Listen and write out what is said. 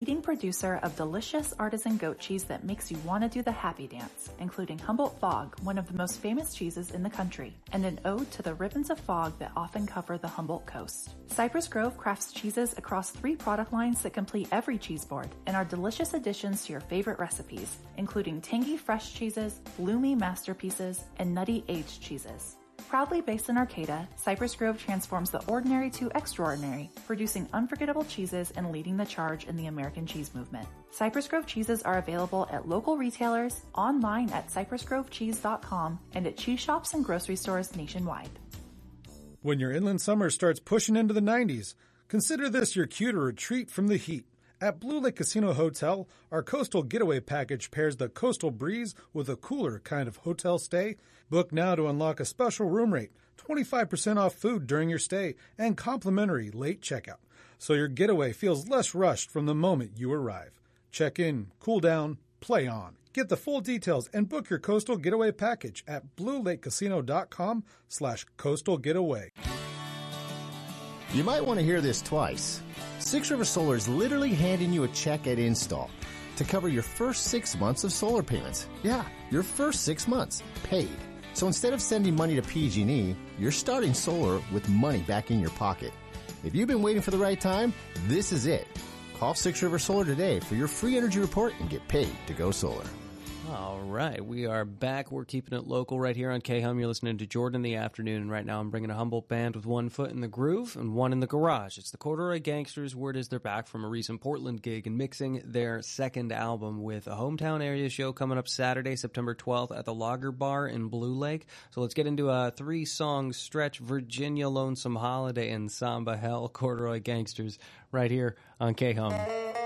leading producer of delicious artisan goat cheese that makes you want to do the happy dance, including Humboldt Fog, one of the most famous cheeses in the country, and an ode to the ribbons of fog that often cover the Humboldt coast. Cypress Grove crafts cheeses across 3 product lines that complete every cheese board and are delicious additions to your favorite recipes, including tangy fresh cheeses, bloomy masterpieces, and nutty aged cheeses. Proudly based in Arcata, Cypress Grove transforms the ordinary to extraordinary, producing unforgettable cheeses and leading the charge in the American cheese movement. Cypress Grove cheeses are available at local retailers, online at cypressgrovecheese.com, and at cheese shops and grocery stores nationwide. When your inland summer starts pushing into the 90s, consider this your cue to retreat from the heat. At Blue Lake Casino Hotel, our Coastal Getaway Package pairs the coastal breeze with a cooler kind of hotel stay. Book now to unlock a special room rate, 25% off food during your stay, and complimentary late checkout, so your getaway feels less rushed from the moment you arrive. Check in, cool down, play on. Get the full details and book your Coastal Getaway Package at bluelakecasino.com/coastal getaway. You might want to hear this twice. Six River Solar is literally handing you a check at install to cover your first 6 months of solar payments. Yeah, your first 6 months, paid. So instead of sending money to PG&E, you're starting solar with money back in your pocket. If you've been waiting for the right time, this is it. Call Six River Solar today for your free energy report and get paid to go solar. All right, we are back. We're keeping it local right here on K-Hum. You're listening to Jordan in the Afternoon, and right now I'm bringing a Humboldt band with one foot in the groove and one in the garage. It's the Corduroy Gangsters. Word is they're back from a recent Portland gig and mixing their second album with a hometown area show coming up Saturday, September 12th at the Lager Bar in Blue Lake. So let's get into a 3-song stretch, Virginia Lonesome Holiday and Samba Hell, Corduroy Gangsters, right here on K-Hum.